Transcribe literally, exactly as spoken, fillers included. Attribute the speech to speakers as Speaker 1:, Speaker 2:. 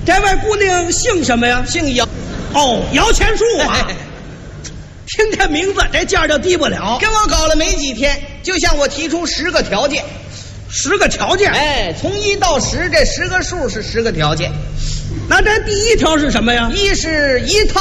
Speaker 1: 这位姑娘姓什么呀？
Speaker 2: 姓姚。
Speaker 1: 哦，摇钱树啊。听这名字，这价就低不了。
Speaker 2: 跟我搞了没几天，就向我提出十个条件。
Speaker 1: 十个条件？
Speaker 2: 哎，从一到十，这十个数是十个条件。
Speaker 1: 那这第一条是什么呀？
Speaker 2: 一是一套